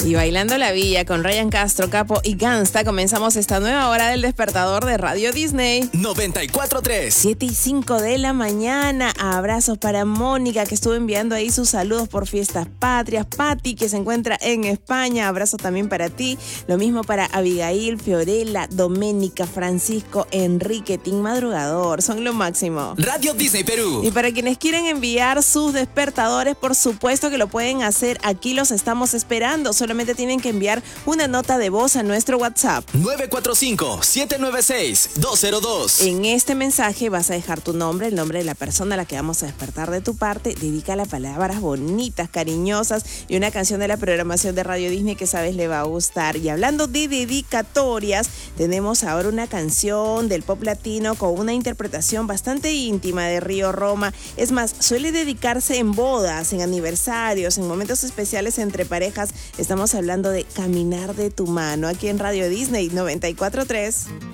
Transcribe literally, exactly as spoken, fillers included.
Y bailando la villa con Ryan Castro, Capo y Gangsta, comenzamos esta nueva hora del despertador de Radio Disney. noventa y cuatro tres. siete y cinco de la mañana. Abrazos para Mónica, que estuvo enviando ahí sus saludos por fiestas patrias. Patti, que se encuentra en España. Abrazos también para ti. Lo mismo para Abigail, Fiorella, Doménica, Francisco, Enrique, Team Madrugador. Son lo máximo. Radio Disney Perú. Y para quienes quieren enviar sus despertadores, por supuesto que lo pueden hacer. Aquí los estamos esperando. Solamente tienen que enviar una nota de voz a nuestro WhatsApp. nueve cuatro cinco, siete nueve seis, dos cero dos. En este mensaje vas a dejar tu nombre, el nombre de la persona a la que vamos a despertar de tu parte. Dedícala palabras bonitas, cariñosas y una canción de la programación de Radio Disney que sabes le va a gustar. Y hablando de dedicatorias, tenemos ahora una canción del pop latino con una interpretación bastante íntima de Río Roma. Es más, suele dedicarse en bodas, en aniversarios, en momentos especiales entre parejas. Estamos hablando de Caminar de tu mano, aquí en Radio Disney noventa y cuatro tres.